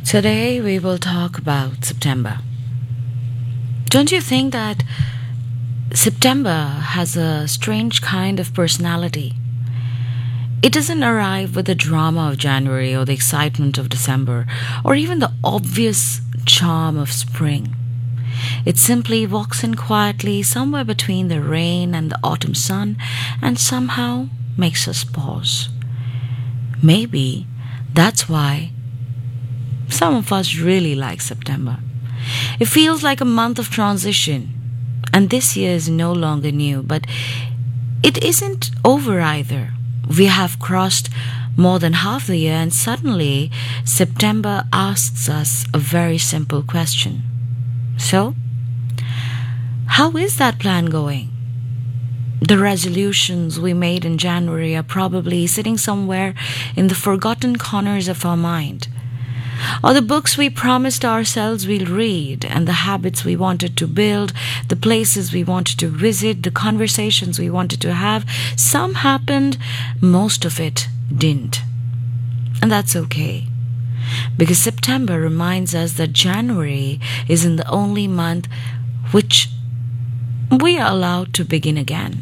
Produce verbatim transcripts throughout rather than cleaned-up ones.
Today we will talk about September. Don't you think that September has a strange kind of personality? It doesn't arrive with the drama of January or the excitement of December or even the obvious charm of spring. It simply walks in quietly somewhere between the rain and the autumn sun and somehow makes us pause. Maybe that's why some of us really like September. It feels like a month of transition, and this year is no longer new, but it isn't over either. We have crossed more than half the year, and suddenly September asks us a very simple question. So, how is that plan going? The resolutions we made in January are probably sitting somewhere in the forgotten corners of our mind. Or the books we promised ourselves we'll read, and the habits we wanted to build, the places we wanted to visit, the conversations we wanted to have. Some happened, most of it didn't. And that's okay. Because September reminds us that January isn't the only month which we are allowed to begin again.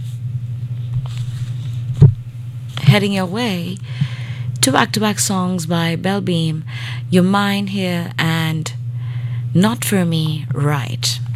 Heading your way to back-to-back songs by Bell Beam, You're Mine Here and Not For Me, Right.